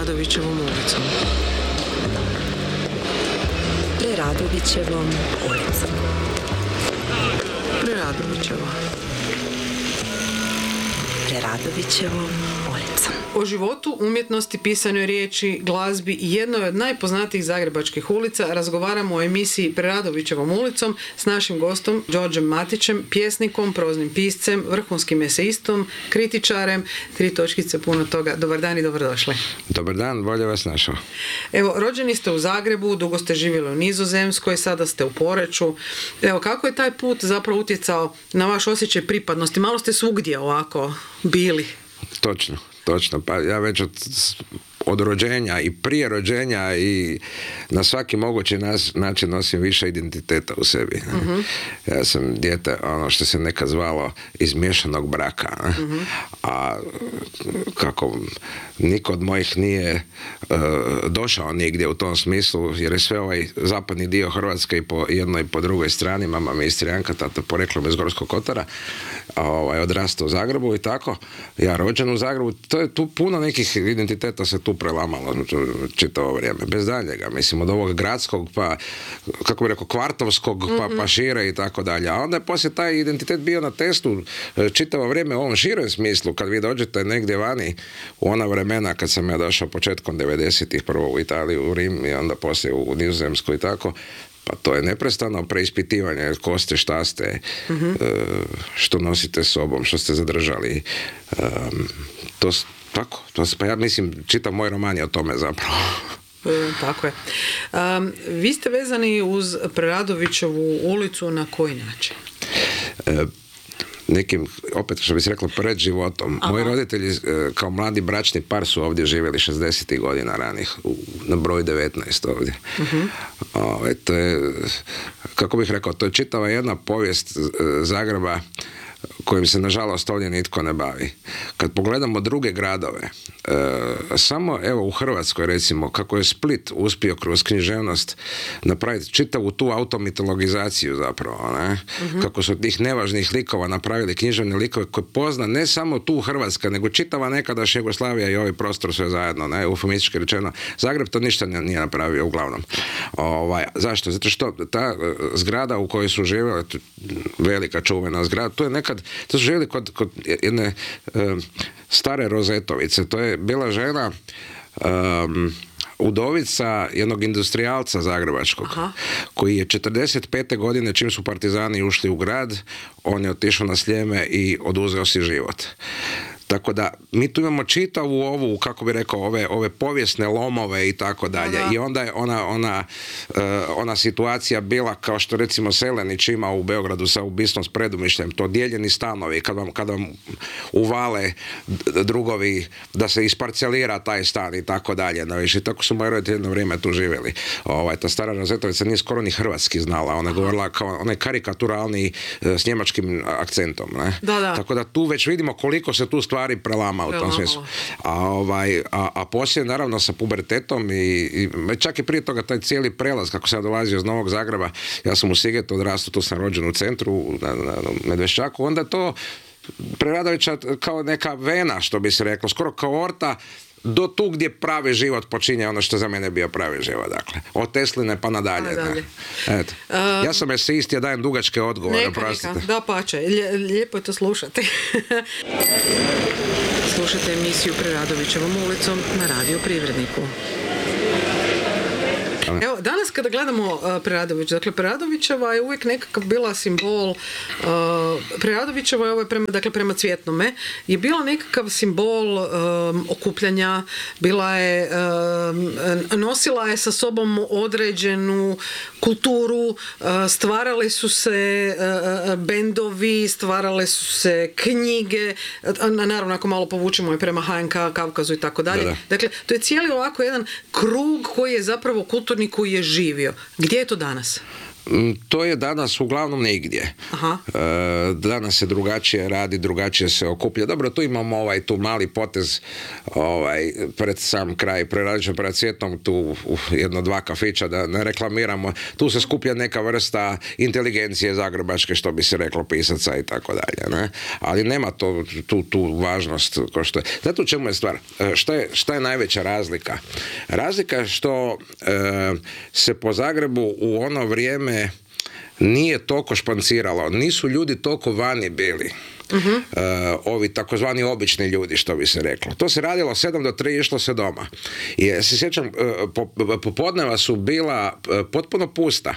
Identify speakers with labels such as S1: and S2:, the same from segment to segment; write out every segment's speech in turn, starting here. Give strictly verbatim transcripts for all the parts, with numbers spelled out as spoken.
S1: Preradovićevom ulicom.
S2: Preradovićevom ulicom.
S1: Preradovićeva.
S2: Preradovićevom ulicom.
S1: O životu, umjetnosti, pisanoj riječi, glazbi i jednoj od najpoznatijih zagrebačkih ulica razgovaramo o emisiji Preradovićevom ulicom s našim gostom Đorđem Matićem, pjesnikom, proznim piscem, vrhunskim eseistom, kritičarem, tri točkice, puno toga. Dobar dan i dobrodošli.
S3: Dobar dan, bolje vas našao.
S1: Evo, rođeni ste u Zagrebu, dugo ste živjeli u Nizozemskoj, sada ste u Poreču. Evo, kako je taj put zapravo utjecao na vaš osjećaj pripadnosti? Malo ste svugdje ovako bili.
S3: Točno, točno. Pa ja već od, od rođenja i prije rođenja i na svaki mogući nas, način nosim više identiteta u sebi. Uh-huh. Ja sam dijete, ono što se nekad zvalo, iz miješanog braka. Uh-huh. A kako niko od mojih nije uh, došao nigdje u tom smislu, jer je sve ovaj zapadni dio Hrvatske i po jednoj i po drugoj strani, mama mi je Istrijanka, tata poreklom iz Gorskog kotara, ovaj, odrastao u Zagrebu i tako, ja rođen u Zagrebu, to je tu puno nekih identiteta se tu prelamalo čitavo vrijeme, bez daljnjega, mislim, od ovog gradskog, pa, kako bi rekao, kvartovskog, pa, pa šire i tako dalje. A onda je poslije taj identitet bio na testu čitavo vrijeme u ovom širem smislu, kad vi dođete negdje vani u ona vremena kad sam ja došao početkom devedesetih prvo u Italiju, u Rim i onda poslije u Nizozemsku i tako, pa to je neprestano preispitivanje ko ste, šta ste, uh-huh. što nosite s sobom, što ste zadržali. Um, to tako, to, pa ja mislim, čitam moj roman je o tome zapravo.
S1: E, tako je. Um, vi ste vezani uz Preradovićevu ulicu na koji način?
S3: E, nekim, opet što bi se reklo, pred životom. Aha. Moji roditelji kao mladi bračni par su ovdje živjeli šezdesetih godina ranih, u, na broj devetnaest ovdje. Uh-huh. Ove, to je, kako bih rekao, to je čitava jedna povijest Zagreba kojim se nažalost ovdje nitko ne bavi. Kad pogledamo druge gradove, e, samo evo u Hrvatskoj recimo, kako je Split uspio kroz književnost napraviti čitavu tu automitologizaciju zapravo, ne? Uh-huh. Kako su tih nevažnih likova napravili književne likove koje pozna ne samo tu Hrvatska, nego čitava nekadašnja Jugoslavija i ovaj prostor sve zajedno, ne? Eufemistički rečeno. Zagreb to ništa nije napravio uglavnom. Ovaj, zašto? Zato što ta zgrada u kojoj su živjeli, velika čuvena zgrada, to je nekad to su živjeli kod, kod jedne e, stare Rozetovice. To je bila žena um, udovica jednog industrijalca zagrebačkog. Aha. Koji je četrdeset pete godine, čim su partizani ušli u grad, on je otišao na Sljeme i oduzeo si život. Tako da, mi tu imamo čitavu ovu, kako bi rekao, ove, ove povijesne lomove i tako dalje. I onda je ona, ona, uh, ona situacija bila kao što recimo Selenić ima u Beogradu sa ubistvom s Predumišljem, to dijeljeni stanovi, kad vam, kad vam uvale drugovi da se isparcelira taj stan i tako dalje. I tako su moji roditelji jedno vrijeme tu živjeli. Ovaj, ta stara Rozetovica nije skoro ni hrvatski znala, ona je govorila kao onaj karikaturalni uh, s njemačkim akcentom. Ne?
S1: Da, da.
S3: Tako da tu već vidimo koliko se tu stvari prelama u tom smislu. A, ovaj, a, a poslije naravno sa pubertetom i, i čak i prije toga taj cijeli prelaz kako sam dolazio iz Novog Zagreba, ja sam u Sigetu odrastao, tu sam rođen u centru na, na, na Medveščaku, onda to Preradovića kao neka vena, što bi se reklo, skoro kao orta do tu gdje pravi život počinje, ono što za mene bio pravi život, dakle. Od Tesline pa nadalje. nadalje. Eto. Um, ja sam eseist, ja dajem dugačke odgovore, prostite.
S1: Neka, da pače, lijepo je to slušati. Slušate emisiju Preradovićevom ulicom na Radio Privredniku. Evo, danas kada gledamo uh, Preradović, dakle, Preradovićeva je uvijek nekakav bila simbol, uh, Preradovićeva je ovo prema, dakle, prema Cvjetnome, je bila nekakav simbol um, okupljanja, bila je, um, nosila je sa sobom određenu kulturu, uh, stvarale su se uh, bendovi, stvarale su se knjige, uh, naravno ako malo povučemo i prema H N K, Kavkazu i tako dalje. Dakle, to je cijeli ovako jedan krug koji je zapravo kulturni koji je živio. Gdje je to danas?
S3: To je danas uglavnom nigdje.
S1: Aha.
S3: E, danas se drugačije radi, drugačije se okuplja. Dobro, tu imamo ovaj tu mali potez ovaj, pred sam kraj prerađen pred Cvjetnom, tu uh, jedno dva kafića da ne reklamiramo. Tu se skuplja neka vrsta inteligencije zagrebačke, što bi se reklo, pisaca i tako dalje. Ne? Ali nema to, tu, tu važnost ko što je. Zato u čemu je stvar? E, šta je, šta je najveća razlika? Razlika je što e, se po Zagrebu u ono vrijeme nije toliko španciralo, nisu ljudi toliko vani bili. Uh-huh. Uh, ovi takozvani obični ljudi, što bi se reklo. To se radilo sedam do tri, išlo se doma. I ja se sjećam, uh, popodneva su bila uh, potpuno pusta.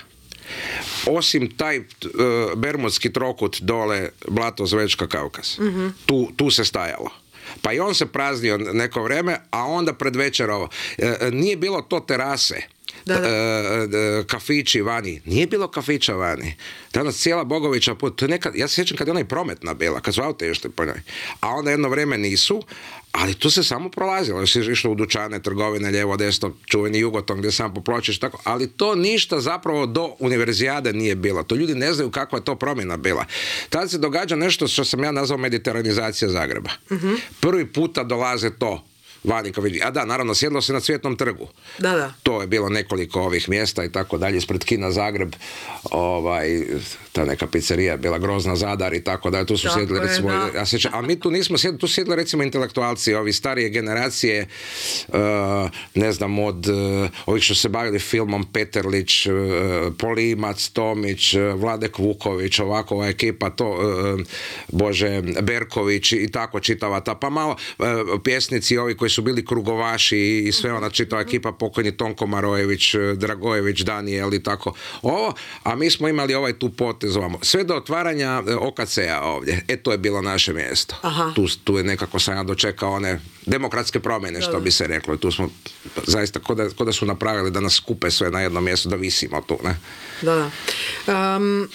S3: Osim taj uh, bermudski trokut dole, Blato, Zvečka, Kavkaz. Uh-huh. Tu, tu se stajalo. Pa i on se praznio neko vrijeme, a onda pred večerovo. Uh, nije bilo to terase. Da, da. E, kafići vani. Nije bilo kafića vani. Danas cijela Bogovića put. To je nekad, ja se sjećam kad je ona i prometna bila, kad su aute išli po njoj. A onda jedno vrijeme nisu, ali tu se samo prolazilo. Si išlo u dućane, trgovine, lijevo, desno, čuveni Jugoton gdje sam popločiš, tako. Ali to ništa zapravo do univerzijade nije bilo. To ljudi ne znaju kakva je to promjena bila. Tada se događa nešto što sam ja nazvao mediteranizacija Zagreba. Uh-huh. Prvi puta dolaze to vani, kao vidi. A da, naravno, sjedlo se na Cvjetnom trgu.
S1: Da, da. To
S3: je bilo nekoliko ovih mjesta i tako dalje, ispred kina Zagreb, ovaj, ta neka pizzerija je bila Grozna Zadar i tako dalje, tu su tako sjedli, recimo, je, ja sjećam, ali mi tu nismo sjedli, tu sjedli recimo intelektualci, ovi starije generacije, uh, ne znam, od uh, ovih što se bavili filmom, Peterlić, uh, Polimac, Tomić, uh, Vladek Vuković, ovako ova ekipa, to, uh, Bože, Berković i tako čitava ta, pa malo uh, pjesnici ovi koji su bili krugovaši i sve ona čitava ekipa, pokojni Tonko Marojević, Dragojević, Danijel i tako ovo, a mi smo imali ovaj tu potez ovamo. Sve do otvaranja O K C-a ovdje. E, to je bilo naše mjesto. Tu, tu je nekako sam ja dočekao one demokratske promjene, što bi se reklo. Tu smo zaista, ko da, ko da su napravili da nas skupe sve na jedno mjesto, da visimo tu, ne?
S1: Da, da. Um...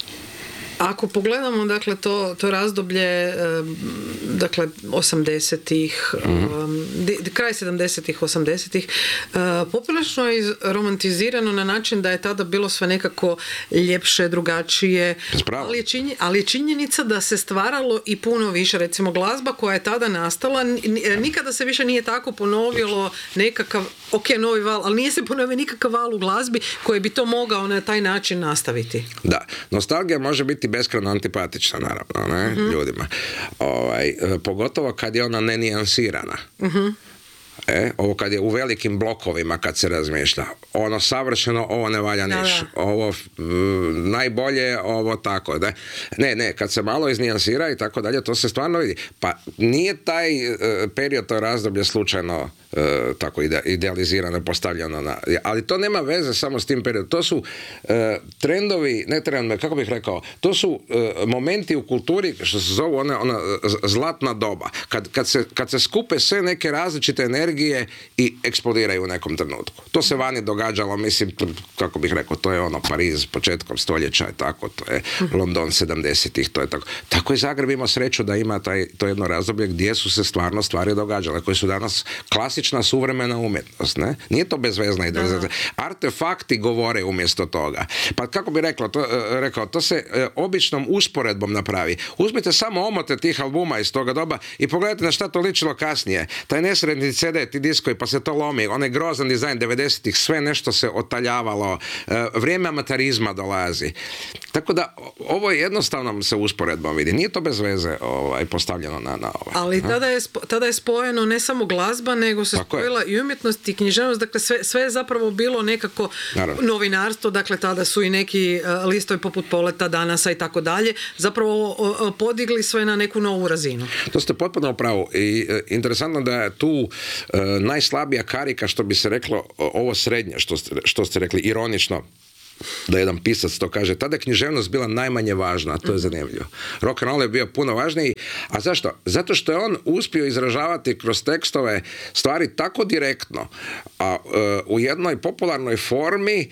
S1: Ako pogledamo, dakle, to, to razdoblje, dakle, osamdesetih, mm-hmm. kraj sedamdesetih, osamdesetih, poprilično je romantizirano na način da je tada bilo sve nekako ljepše, drugačije, ali je, činje, ali je činjenica da se stvaralo i puno više, recimo glazba koja je tada nastala, nikada se više nije tako ponovilo nekakav, ok, novi val, ali nije se ponovio nikakav val u glazbi koji bi to mogao na taj način nastaviti.
S3: Da, nostalgija može biti beskrajno antipatična, naravno, ne, mm-hmm. ljudima. Ovaj, pogotovo kad je ona nenijansirana. Mm-hmm. E, ovo kad je u velikim blokovima kad se razmišlja, ono savršeno, ovo ne valja niš, ovo m, najbolje, ovo tako, da. Ne, ne, kad se malo iznijansira i tako dalje, to se stvarno vidi. Pa nije taj uh, period, to razdoblje slučajno uh, tako ide, idealizirano, postavljeno na, ali to nema veze samo s tim periodom. To su uh, trendovi, ne trendovi, kako bih rekao, to su uh, momenti u kulturi što se zovu ona, ona zlatna doba. Kad, kad, se, kad se skupe sve neke različite energije i eksplodiraju u nekom trenutku. To se vani događalo, mislim, kako bih rekao, to je ono Pariz početkom stoljeća i tako, to je London sedamdesetih, to je tako. Tako i Zagreb ima sreću da ima taj, to jedno razdoblje gdje su se stvarno stvari događale, koje su danas klasična suvremena umjetnost, ne? Nije to bezvezna idealizacija. Artefakti govore umjesto toga. Pa kako bi rekao, to, rekao, to se e, običnom usporedbom napravi. Uzmite samo omote tih albuma iz toga doba i pogledajte na šta to ličilo kasnije. Taj nesretni C D, ti diskovi, pa se to lomi, onaj grozan dizajn devedesetih, sve nešto se otaljavalo, e, vrijeme amaterizma dolazi. Tako da, ovo je jednostavno se usporedbom vidi. Nije to bez veze ovaj, postavljeno na, na ovaj.
S1: Ali tada je, tada je spojeno ne samo glazba, nego se tako spojila je. I umjetnost i književnost, dakle sve, sve je zapravo bilo nekako Naravno. novinarstvo, dakle tada su i neki uh, listovi poput Poleta, Danasa i tako dalje, zapravo uh, podigli sve na neku novu razinu.
S3: To ste potpuno u pravu i uh, interesantno da je tu uh, najslabija karika, što bi se reklo, ovo srednje, što ste, što ste rekli, ironično, da jedan pisac to kaže, tada je književnost bila najmanje važna, a to je zanimljivo. Rock and roll je bio puno važniji, a zašto? Zato što je on uspio izražavati kroz tekstove stvari tako direktno, a uh, u jednoj popularnoj formi,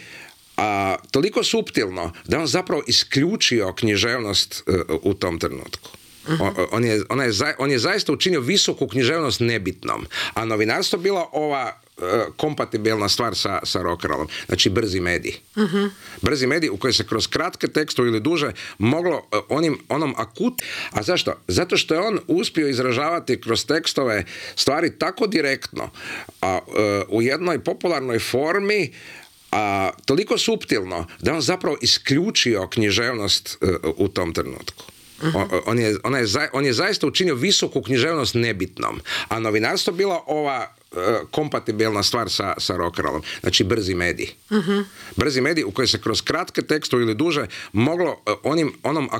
S3: a toliko suptilno, da on zapravo isključio književnost uh, u tom trenutku. On, on, je, on, je, on je zaista učinio visoku književnost nebitnom, a novinarstvo bila ova kompatibilna stvar sa, sa rock'n'rollom. Znači brzi medij. Uh-huh. Brzi medij u koji se kroz kratke tekstove ili duže moglo uh, onim, onom akut... A zašto? Zato što je on uspio izražavati kroz tekstove stvari tako direktno, a uh, u jednoj popularnoj formi, a toliko suptilno da on zapravo isključio književnost uh, u tom trenutku. On, on, je, on, je, on je zaista učinio visoku književnost nebitnom, a novinarstvo bila ova uh, kompatibilna stvar sa, sa rock'n'rollom. Znači brzi medij. Uh-huh. Brzi medij u koji se kroz kratke tekstove ili duže moglo uh, onim, onom